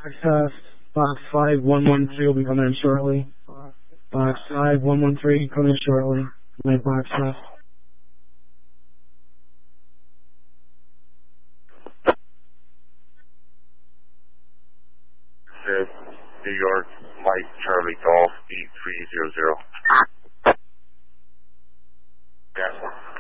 Access box 5113 will be coming in shortly. Box 5113 coming in shortly. My box test. New York, Mike Charlie Golf 8300. Yes.